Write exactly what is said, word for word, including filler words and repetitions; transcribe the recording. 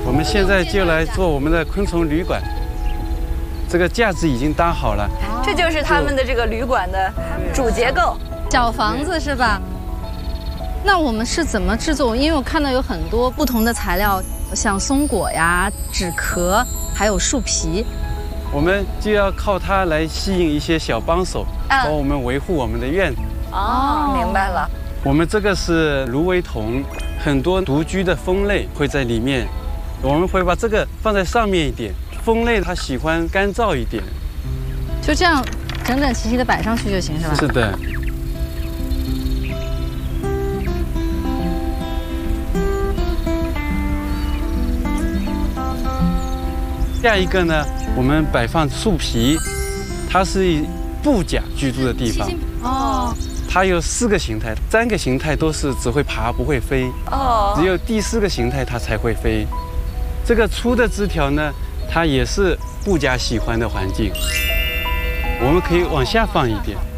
我们现在就来做我们的昆虫旅馆，这个架子已经搭好了， 这就是他们的这个旅馆的主结构， 小房子是吧？那我们是怎么制作？因为我看到有很多不同的材料，像松果呀、纸壳，还有树皮。 我们就要靠它来吸引一些小帮手，帮我们维护我们的院子。 哦，明白了。 我们这个是芦苇筒，很多独居的蜂类会在里面，我们会把这个放在上面一点。蜂类它喜欢干燥一点， 就这样整整齐齐的摆上去就行，是吧？ 是的。下一个呢，我们摆放树皮，它是以布甲居住的地方。 哦。 它有四个形态，三个形态都是只会爬不会飞。哦。只有第四个形态它才会飞。这个粗的枝条呢，它也是布甲喜欢的环境。我们可以往下放一点。